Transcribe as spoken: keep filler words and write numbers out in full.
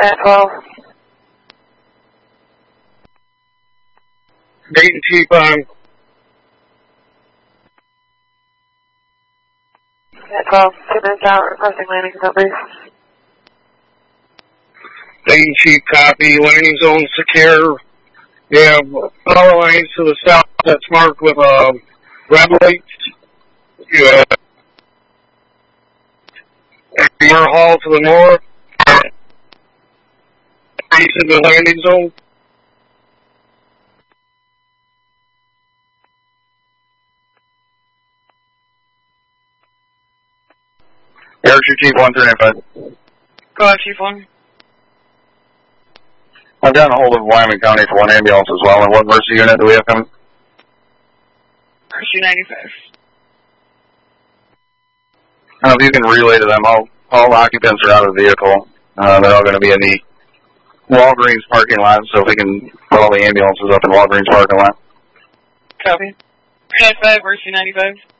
At twelve. Dayton Chief on. At twelve. Two minutes out. Requesting landing numbers. Dayton Chief, copy. Landing zone secure. You have power lines to the south that's marked with uh, red lights. You have Air Hall to the north. Facing the landing zone. Air Chief one three nine five. Go ahead, Chief one. I've gotten a hold of Wyoming County for one ambulance as well. And what Mercy unit do we have coming? Mercy ninety-five. Uh, if you can relay to them, all, all occupants are out of the vehicle. Uh, they're all going to be in the Walgreens parking lot, so if we can put all the ambulances up in Walgreens parking lot. Copy. ninety-five, Mercy ninety-five.